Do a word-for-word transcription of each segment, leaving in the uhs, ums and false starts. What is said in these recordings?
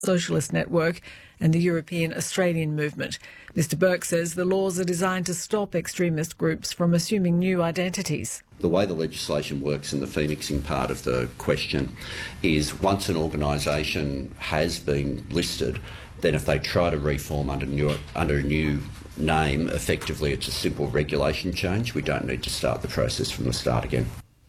Socialist Network and the European Australian Movement. Mister Burke says the laws are designed to stop extremist groups from assuming new identities. The way the legislation works in the phoenixing part of the question is once an organisation has been listed, then if they try to reform under, new, under a new name, effectively it's a simple regulation change. We don't need to start the process from the start again.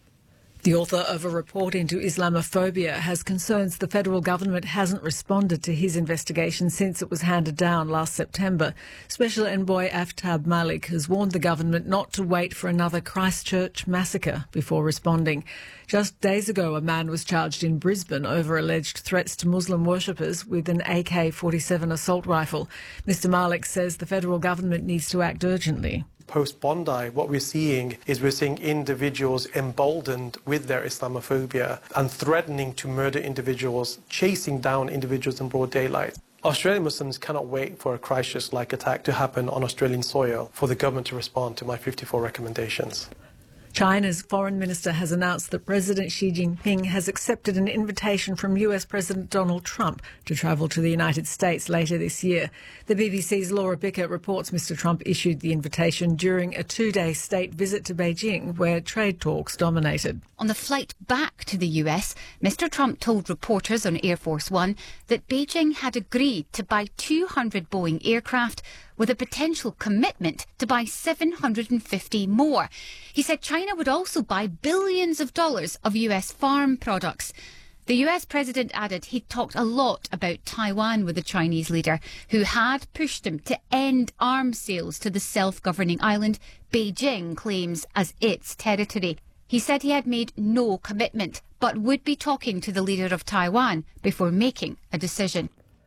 The author of a report into Islamophobia has concerns the federal government hasn't responded to his investigation since it was handed down last September. Special Envoy Aftab Malik has warned the government not to wait for another Christchurch massacre before responding. Just days ago, a man was charged in Brisbane over alleged threats to Muslim worshippers with an A K forty-seven assault rifle. Mister Malik says the federal government needs to act urgently. Post-Bondi, what we're seeing is we're seeing individuals emboldened with their Islamophobia and threatening to murder individuals, chasing down individuals in broad daylight. Australian Muslims cannot wait for a Christchurch-like attack to happen on Australian soil for the government to respond to my fifty-four recommendations. China's foreign minister has announced that President Xi Jinping has accepted an invitation from U S President Donald Trump to travel to the United States later this year. The B B C's Laura Bickett reports Mister Trump issued the invitation during a two-day state visit to Beijing, where trade talks dominated. On the flight back to the U S, Mister Trump told reporters on Air Force One that Beijing had agreed to buy two hundred Boeing aircraft with a potential commitment to buy seven hundred fifty more. He said China would also buy billions of dollars of U S farm products. The U S president added he'd talked a lot about Taiwan with the Chinese leader, who had pushed him to end arms sales to the self-governing island Beijing claims as its territory. He said he had made no commitment, but would be talking to the leader of Taiwan before making a decision.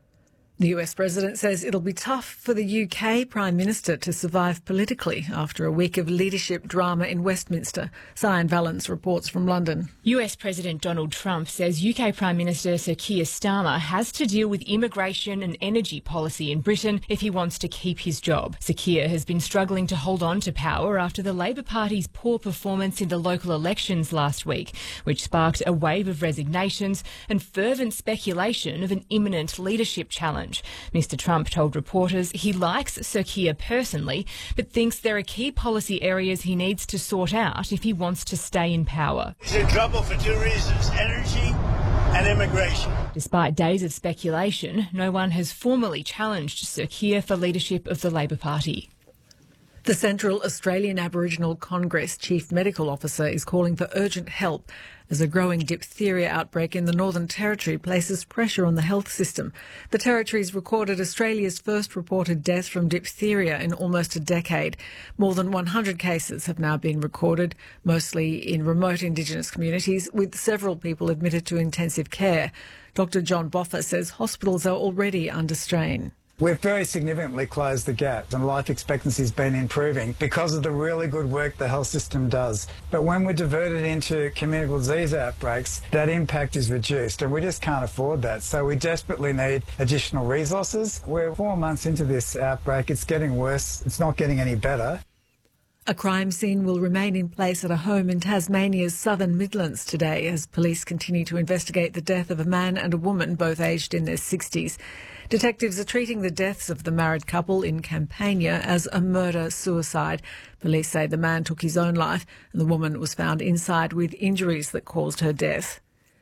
The U S president says it'll be tough for the U K Prime Minister to survive politically after a week of leadership drama in Westminster. Sian Valance reports from London. U S President Donald Trump says U K Prime Minister Sir Keir Starmer has to deal with immigration and energy policy in Britain if he wants to keep his job. Sir Keir has been struggling to hold on to power after the Labor Party's poor performance in the local elections last week, which sparked a wave of resignations and fervent speculation of an imminent leadership challenge. Mister Trump told reporters he likes Sir Keir personally, but thinks there are key policy areas he needs to sort out if he wants to stay in power. He's in trouble for two reasons: energy and immigration. Despite days of speculation, no one has formally challenged Sir Keir for leadership of the Labor Party. The Central Australian Aboriginal Congress Chief Medical Officer is calling for urgent help as a growing diphtheria outbreak in the Northern Territory places pressure on the health system. The Territory's recorded Australia's first reported death from diphtheria in almost a decade. More than one hundred cases have now been recorded, mostly in remote Indigenous communities, with several people admitted to intensive care. Doctor John Boffa says hospitals are already under strain. We've very significantly closed the gap and life expectancy has been improving because of the really good work the health system does. But when we're diverted into communicable disease outbreaks, that impact is reduced and we just can't afford that. So we desperately need additional resources. We're four months into this outbreak. It's getting worse. It's not getting any better. A crime scene will remain in place at a home in Tasmania's southern Midlands today as police continue to investigate the death of a man and a woman, both aged in their sixties. Detectives are treating the deaths of the married couple in Campania as a murder-suicide. Police say the man took his own life and the woman was found inside with injuries that caused her death.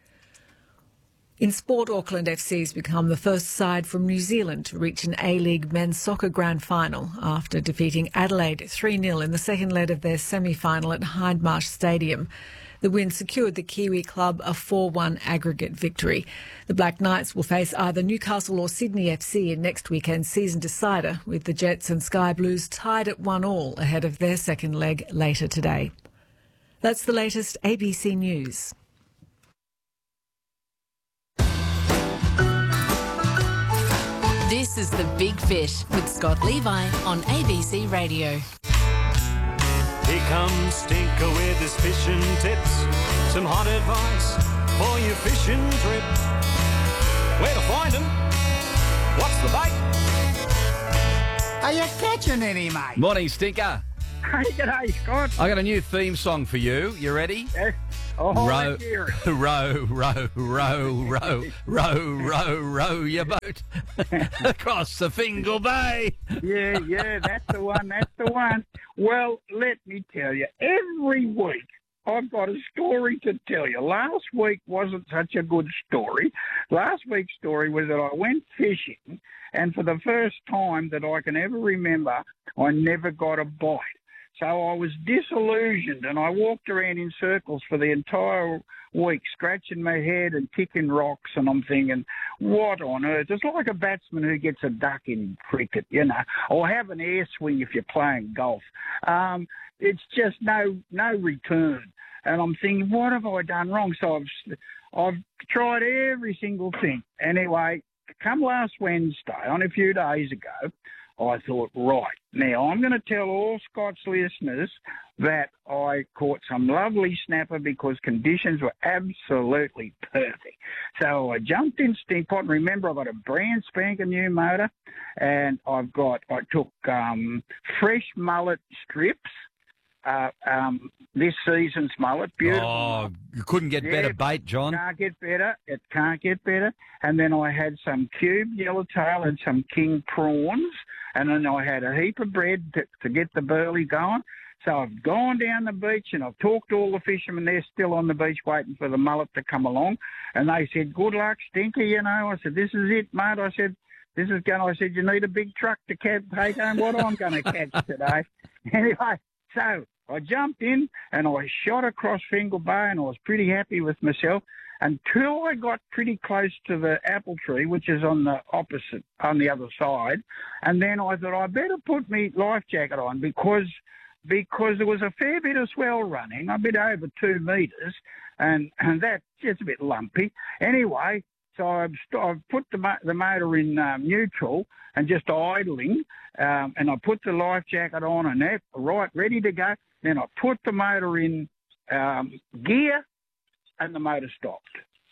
In sport, Auckland F C's become the first side from New Zealand to reach an A-League men's soccer grand final after defeating Adelaide three nil in the second leg of their semi-final at Hindmarsh Stadium. The win secured the Kiwi club a four one aggregate victory. The Black Knights will face either Newcastle or Sydney F C in next weekend's season decider, with the Jets and Sky Blues tied at one all ahead of their second leg later today. That's the latest A B C News. This is The Big Fish with Scott Levi on A B C Radio. Here comes Stinker with his fishing tips. Some hot advice for your fishing trip. Where to find them? What's the bait? Are you catching any, mate? Morning, Stinker. Hey, g'day, Scott. I got a new theme song for you. You ready? Yeah. Oh, row, row, row, row, row, row, row, row your boat across the Fingal Bay. Yeah, yeah, that's the one, that's the one. Well, let me tell you, every week I've got a story to tell you. Last week wasn't such a good story. Last week's story was that I went fishing, and for the first time that I can ever remember, I never got a bite. So I was disillusioned, and I walked around in circles for the entire week, scratching my head and kicking rocks, and I'm thinking, what on earth? It's like a batsman who gets a duck in cricket, you know, or have an air swing if you're playing golf. Um, it's just no no return. And I'm thinking, what have I done wrong? So I've, I've tried every single thing. Anyway, come last Wednesday, on a few days ago, I thought, right, now I'm going to tell all Scott's listeners that I caught some lovely snapper because conditions were absolutely perfect. So I jumped in Stink Pot. Remember, I've got a brand spanking new motor, and I've got, I took um, fresh mullet strips, uh, um, this season's mullet, beautiful. Oh, you couldn't get yeah, better bait, John. Can't get better. It can't get better. And then I had some cubed yellowtail and some king prawns. And then I had a heap of bread to, to get the burley going. So I've gone down the beach and I've talked to all the fishermen. They're still on the beach waiting for the mullet to come along. And they said, good luck, Stinker, you know. I said, this is it, mate. I said, this is going, I said, you need a big truck to take home what I'm going to catch today. Anyway, so I jumped in and I shot across Fingal Bay, and I was pretty happy with myself until I got pretty close to the apple tree, which is on the opposite, on the other side. And then I thought I better put my life jacket on because because there was a fair bit of swell running, a bit over two metres, and, and that's just a bit lumpy. Anyway, so I've, I've put the, the motor in um, neutral and just idling, um, and I put the life jacket on and that, right, ready to go. Then I put the motor in um, gear, and the motor stopped.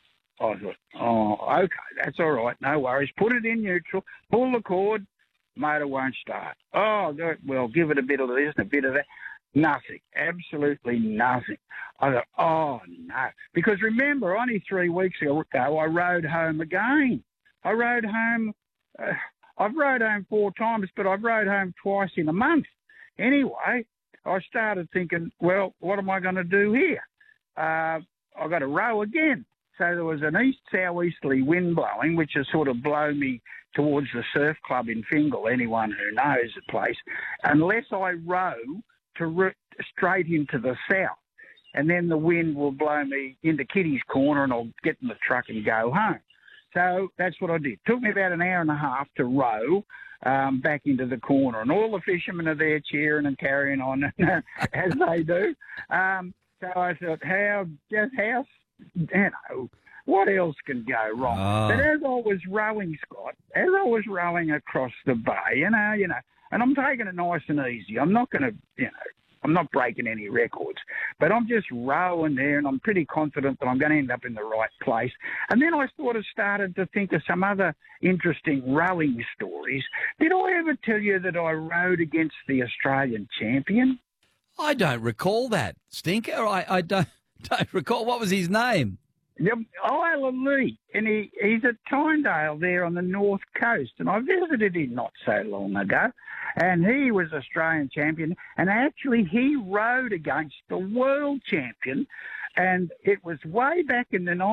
I thought, oh, okay, that's all right, no worries. Put it in neutral, pull the cord, motor won't start. Oh, well, give it a bit of this and a bit of that. Nothing, absolutely nothing. I thought, oh, no. Because remember, only three weeks ago, I rode home again. I rode home, uh, I've rode home four times, but I've rode home twice in a month. Anyway, I started thinking, well, what am I going to do here? Uh, I've got to row again. So there was an east-southeasterly wind blowing, which has sort of blown me towards the surf club in Fingal, anyone who knows the place, unless I row to re- straight into the south. And then the wind will blow me into Kitty's Corner and I'll get in the truck and go home. So that's what I did. Took me about an hour and a half to row um, back into the corner. And all the fishermen are there cheering and carrying on as they do. Um, so I thought, how, just how, you know, what else can go wrong? Oh. But as I was rowing, Scott, as I was rowing across the bay, you know, you know, and I'm taking it nice and easy. I'm not going to, you know, I'm not breaking any records, but I'm just rowing there, and I'm pretty confident that I'm going to end up in the right place. And then I sort of started to think of some other interesting rowing stories. Did I ever tell you that I rowed against the Australian champion? I don't recall that, Stinker. I, I don't, don't recall. What was his name? Yep, Isla Lee, and he, he's at Tynedale there on the north coast, and I visited him not so long ago, and he was Australian champion, and actually he rowed against the world champion, and it was way back in the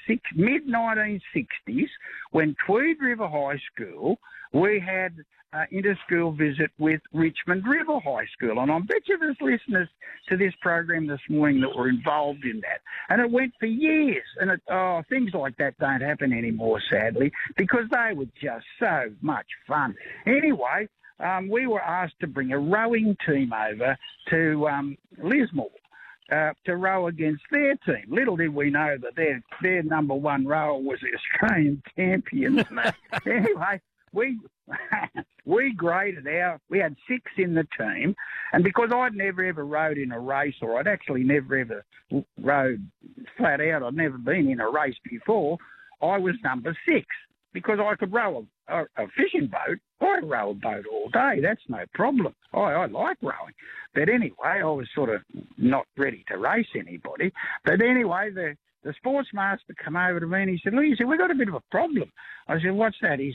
mid nineteen sixties when Tweed River High School, we had Uh, inter-school visit with Richmond River High School. And I bet you there's listeners to this program this morning that were involved in that. And it went for years. And it, oh, things like that don't happen anymore, sadly, because they were just so much fun. Anyway, um, we were asked to bring a rowing team over to um, Lismore. Uh, to row against their team. Little did we know that their their number one rower was the Australian champion. Anyway, we we graded out. We had six in the team, and because I'd never ever rowed in a race, or I'd actually never ever rowed flat out, I'd never been in a race before, I was number six because I could row a, a, a fishing boat. I I row a boat all day. That's no problem. I, I like rowing. But anyway, I was sort of not ready to race anybody. But anyway, the, the sports master came over to me and he said, look, he said, we've got a bit of a problem. I said, what's that? He